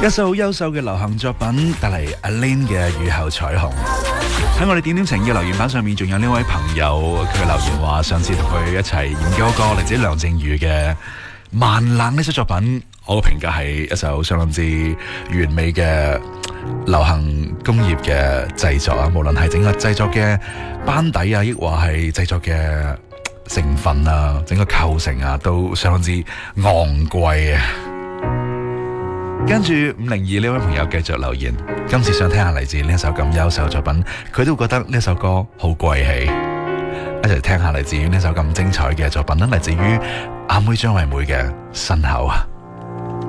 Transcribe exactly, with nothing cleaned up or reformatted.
一首好優秀嘅流行作品，帶嚟阿 Lin 嘅《雨後彩虹》。喺我哋點點情嘅留言板上面，仲有呢位朋友，佢留言話上次同佢一齊研究過嚟自梁靜茹嘅《慢冷》呢首作品，我嘅評價係一首相當之完美嘅流行工業嘅製作啊！無論係整個製作嘅班底啊，抑或係製作嘅成分啊，整個構成啊，都相當之昂貴啊！跟住五零二呢位朋友繼續留言，今次想聽下嚟自呢一首咁優秀嘅作品，佢都覺得呢首歌好貴氣，一齊聽下嚟自呢首咁精彩嘅作品啦，嚟自於阿妹張惠妹嘅《身後》啊！